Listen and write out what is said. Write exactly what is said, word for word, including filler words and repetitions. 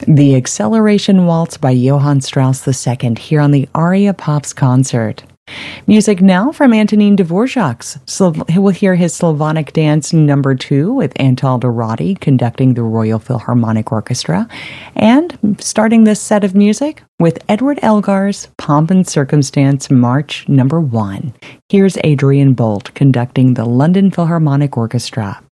The Acceleration Waltz by Johann Strauss the Second here on the Aria Pops concert. Music now from Antonin Dvorak's. We'll hear his Slavonic Dance number two with Antal Dorati conducting the Royal Philharmonic Orchestra. And starting this set of music with Edward Elgar's Pomp and Circumstance March number one. Here's Adrian Bolt conducting the London Philharmonic Orchestra.